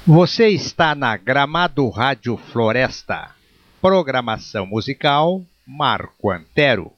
Você está na Gramado Rádio Floresta. Programação musical Marco Antero.